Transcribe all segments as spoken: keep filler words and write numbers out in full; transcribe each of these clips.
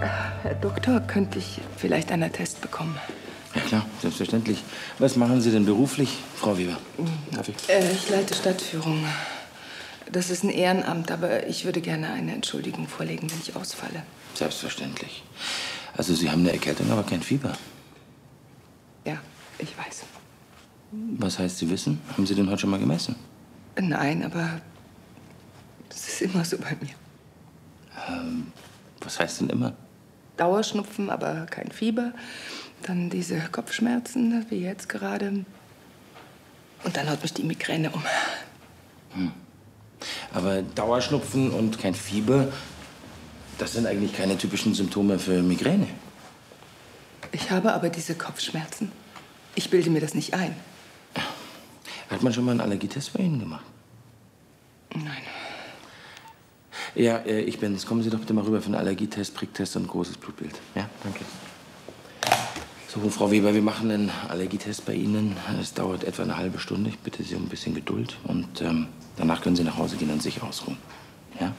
Herr Doktor, könnte ich vielleicht einen Attest bekommen? Ja klar, selbstverständlich. Was machen Sie denn beruflich, Frau Weber? Darf ich? Äh, ich leite Stadtführung. Das ist ein Ehrenamt, aber ich würde gerne eine Entschuldigung vorlegen, wenn ich ausfalle. Selbstverständlich. Also Sie haben eine Erkältung, aber kein Fieber. Ja, ich weiß. Was heißt Sie wissen? Haben Sie den heute schon mal gemessen? Nein, aber das ist immer so bei mir. Ähm, was heißt denn immer? Dauerschnupfen, aber kein Fieber. Dann diese Kopfschmerzen, wie jetzt gerade. Und dann haut mich die Migräne um. Hm. Aber Dauerschnupfen und kein Fieber, das sind eigentlich keine typischen Symptome für Migräne. Ich habe aber diese Kopfschmerzen. Ich bilde mir das nicht ein. Hat man schon mal einen Allergietest bei Ihnen gemacht? Nein. Ja, äh, ich bin's. Kommen Sie doch bitte mal rüber für einen Allergietest, Pricktest und ein großes Blutbild. Ja, danke. So, Frau Weber, wir machen einen Allergietest bei Ihnen. Es dauert etwa eine halbe Stunde. Ich bitte Sie um ein bisschen Geduld. Und ähm, danach können Sie nach Hause gehen und sich ausruhen. Ja?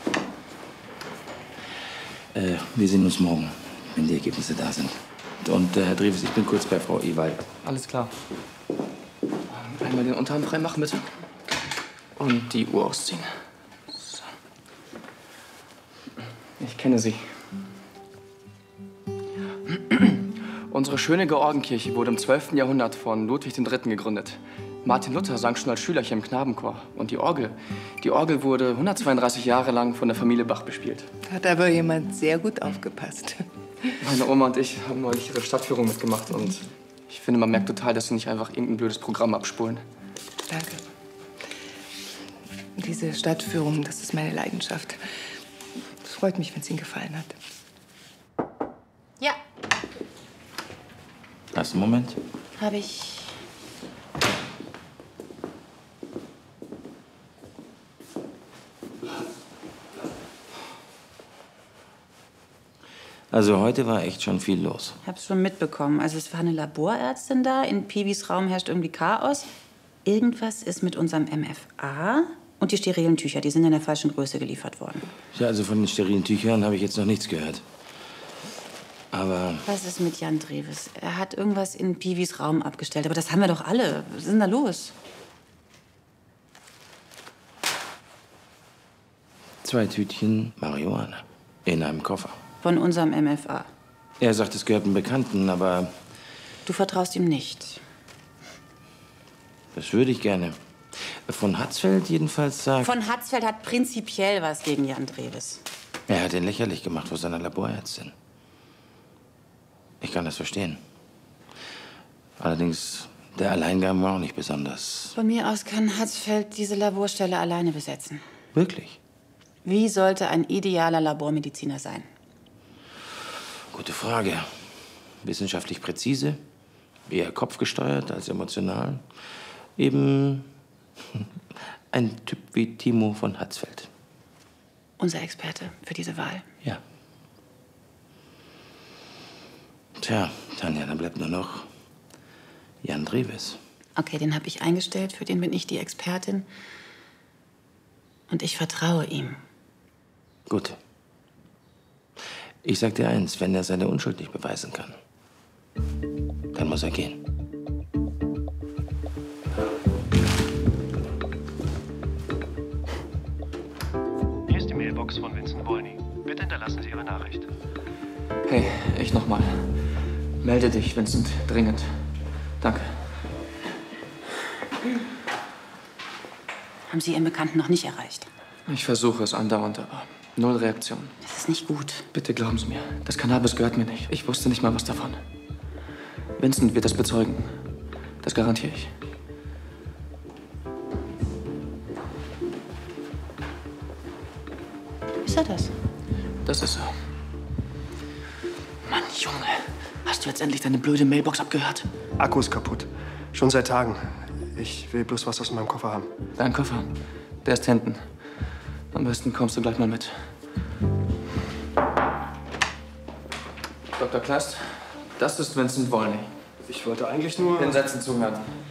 Äh, wir sehen uns morgen, wenn die Ergebnisse da sind. Und äh, Herr Dreves, ich bin kurz bei Frau Ewald. Alles klar. Einmal den Unterarm frei machen, bitte. Und die Uhr ausziehen. So. Ich kenne Sie. Unsere schöne Georgenkirche wurde im zwölften Jahrhundert von Ludwig der Dritte gegründet. Martin Luther sang schon als Schüler hier im Knabenchor. Und die Orgel, die Orgel wurde hundertzweiunddreißig Jahre lang von der Familie Bach bespielt. Hat aber jemand sehr gut aufgepasst. Meine Oma und ich haben neulich ihre Stadtführung mitgemacht. Und ich finde, man merkt total, dass sie nicht einfach irgendein blödes Programm abspulen. Danke. Diese Stadtführung, das ist meine Leidenschaft. Es freut mich, wenn es Ihnen gefallen hat. Ja, Hast du einen Moment? habe ich. Also heute war echt schon viel los. Ich hab's schon mitbekommen. Also es war eine Laborärztin da. In Piwis Raum herrscht irgendwie Chaos. Irgendwas ist mit unserem M F A. Und die sterilen Tücher, die sind in der falschen Größe geliefert worden. Ja, also von den sterilen Tüchern habe ich jetzt noch nichts gehört. Aber Was ist mit Jan Dreves? Er hat irgendwas in Piwis Raum abgestellt. Aber das haben wir doch alle. Was ist denn da los? zwei Tütchen Marihuana in einem Koffer. Von unserem M F A. Er sagt, es gehört einem Bekannten, aber Du vertraust ihm nicht. das würde ich gerne. Von Hatzfeld jedenfalls sagt, Von Hatzfeld hat prinzipiell was gegen Jan Dreves. er hat ihn lächerlich gemacht vor seiner Laborärztin. Ich kann das verstehen. Allerdings, der Alleingang war auch nicht besonders. Von mir aus kann Hatzfeld diese Laborstelle alleine besetzen. Wirklich? Wie sollte ein idealer Labormediziner sein? Gute Frage. Wissenschaftlich präzise, eher kopfgesteuert als emotional. Eben ein Typ wie Timo von Hatzfeld. Unser Experte für diese Wahl. Ja. Tja, Tanja, dann bleibt nur noch Jan Dreves. Okay, den habe ich eingestellt. Für den bin ich die Expertin. Und ich vertraue ihm. Gut. Ich sag dir eins, wenn er seine Unschuld nicht beweisen kann, dann muss er gehen. Hier ist die Mailbox von Vincent Wolny. Bitte hinterlassen Sie Ihre Nachricht. Hey, ich noch mal. Melde dich, Vincent. Dringend. Danke. Haben Sie Ihren Bekannten noch nicht erreicht? Ich versuche es andauernd, aber null Reaktion. Das ist nicht gut. Bitte glauben Sie mir. Das Cannabis gehört mir nicht. Ich wusste nicht mal was davon. Vincent wird das bezeugen. Das garantiere ich. Ist er das? Das ist er. Mann, Junge. Hast du jetzt endlich deine blöde Mailbox abgehört? Akku ist kaputt. Schon seit Tagen. Ich will bloß was aus meinem Koffer haben. Dein Koffer. Der ist hinten. Am besten kommst du gleich mal mit. Doktor Klast, das ist Vincent Wolny. Ich wollte eigentlich nur... Hinsetzen, zuhören.